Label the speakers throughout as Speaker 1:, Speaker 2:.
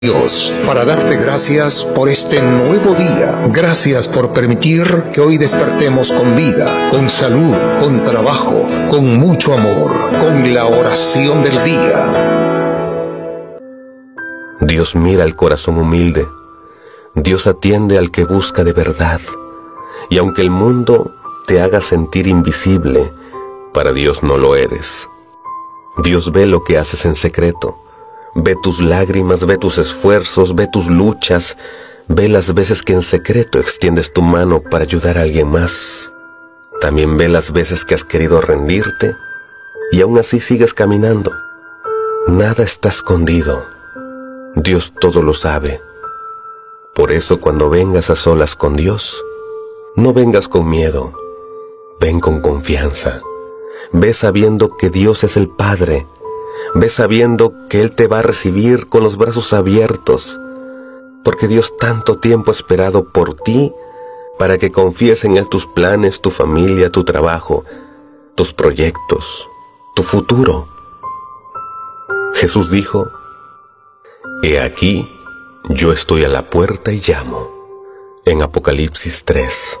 Speaker 1: Dios, para darte gracias por este nuevo día. Gracias por permitir que hoy despertemos con vida, con salud, con trabajo, con mucho amor, con la oración del día.
Speaker 2: Dios mira al corazón humilde. Dios atiende al que busca de verdad. Y aunque el mundo te haga sentir invisible, para Dios no lo eres. Dios ve lo que haces en secreto. Ve tus lágrimas, ve tus esfuerzos, ve tus luchas, ve las veces que en secreto extiendes tu mano para ayudar a alguien más. También ve las veces que has querido rendirte y aún así sigues caminando. Nada está escondido. Dios todo lo sabe. Por eso cuando vengas a solas con Dios, no vengas con miedo, ven con confianza. Ve sabiendo que Dios es el Padre. Ve sabiendo que Él te va a recibir con los brazos abiertos, porque Dios tanto tiempo ha esperado por ti para que confíes en Él tus planes, tu familia, tu trabajo, tus proyectos, tu futuro. Jesús dijo: He aquí, yo estoy a la puerta y llamo, en Apocalipsis 3.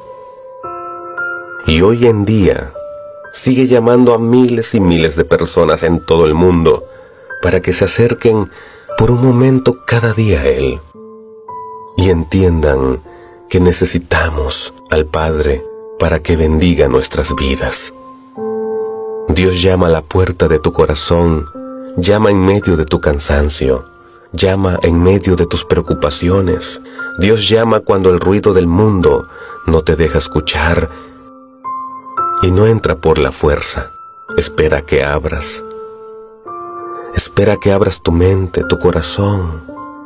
Speaker 2: Y hoy en día sigue llamando a miles y miles de personas en todo el mundo para que se acerquen por un momento cada día a Él y entiendan que necesitamos al Padre para que bendiga nuestras vidas. Dios llama a la puerta de tu corazón, llama en medio de tu cansancio, llama en medio de tus preocupaciones. Dios llama cuando el ruido del mundo no te deja escuchar. Y no entra por la fuerza. Espera que abras. Espera que abras tu mente, tu corazón,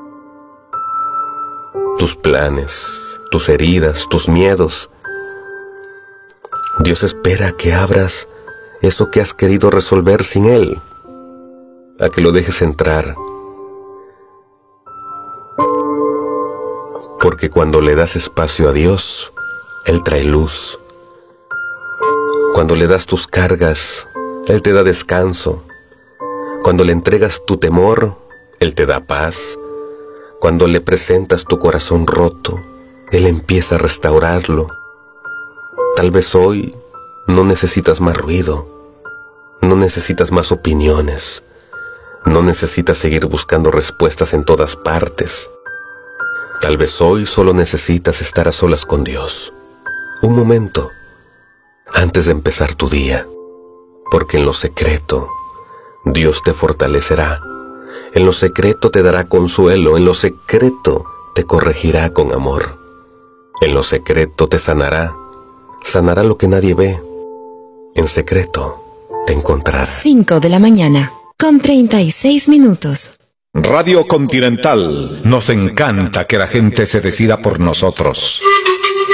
Speaker 2: tus planes, tus heridas, tus miedos. Dios espera que abras eso que has querido resolver sin Él, a que lo dejes entrar. Porque cuando le das espacio a Dios, Él trae luz. Cuando le das tus cargas, Él te da descanso. Cuando le entregas tu temor, Él te da paz. Cuando le presentas tu corazón roto, Él empieza a restaurarlo. Tal vez hoy no necesitas más ruido, no necesitas más opiniones, no necesitas seguir buscando respuestas en todas partes. Tal vez hoy solo necesitas estar a solas con Dios. Un momento antes de empezar tu día, porque en lo secreto Dios te fortalecerá, en lo secreto te dará consuelo, en lo secreto te corregirá con amor, en lo secreto te sanará lo que nadie ve, en secreto te encontrará.
Speaker 3: 5 de la mañana, con 36 minutos.
Speaker 4: Radio Continental. Nos encanta que la gente se decida por nosotros.